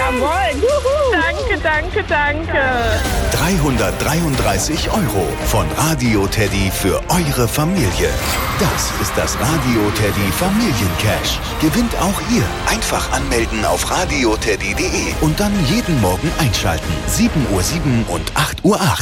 Jawohl. Juhu. Danke, danke. 333 € von Radio Teddy für eure Familie. Das ist das Radio Teddy Familiencash. Gewinnt auch ihr. Einfach anmelden auf radioteddy.de und dann jeden Morgen einschalten. 7:07 und 8:08.